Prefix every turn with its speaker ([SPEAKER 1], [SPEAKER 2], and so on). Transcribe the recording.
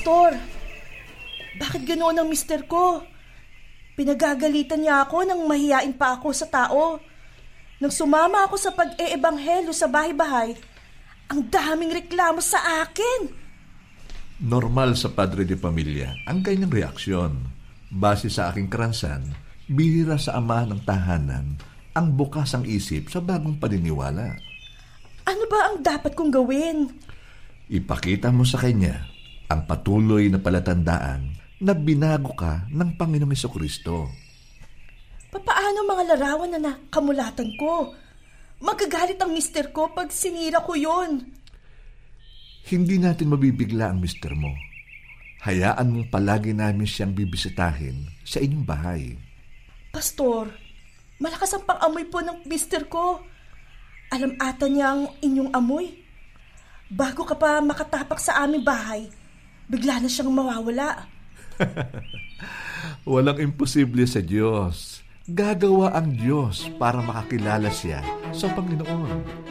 [SPEAKER 1] Pastor, bakit ganoon ang mister ko? Pinagagalitan niya ako nang mahiyain pa ako sa tao. Nang sumama ako sa pag-eebanghelyo sa bahay-bahay, ang daming reklamo sa akin.
[SPEAKER 2] Normal sa padre de pamilya ang kanyang reaksyon. Base sa aking karansan, bihira sa ama ng tahanan ang bukas ang isip sa bagong paniniwala.
[SPEAKER 1] Ano ba ang dapat kong gawin?
[SPEAKER 2] Ipakita mo sa kanya ang patuloy na palatandaan na binago ka ng Panginoong Hesukristo.
[SPEAKER 1] Papaano mga larawan na nakamulatan ko? Magagalit ang mister ko pag sinira ko yon.
[SPEAKER 2] Hindi natin mabibigla ang mister mo. Hayaan mong palagi namin siyang bibisitahin sa inyong bahay.
[SPEAKER 1] Pastor, malakas ang pang-amoy po ng mister ko. Alam ata niya ang inyong amoy. Bago ka pa makatapak sa aming bahay, bigla na siyang mawawala.
[SPEAKER 2] Walang imposible sa Diyos. Gagawa ang Diyos para makakilala siya sa Panginoon.